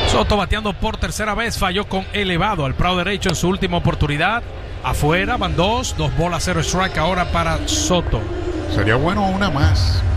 Soto bateando por tercera vez, falló con elevado al prado derecho en su última oportunidad. Afuera, van 2 bolas, 0 strike ahora para Soto. Sería bueno una más.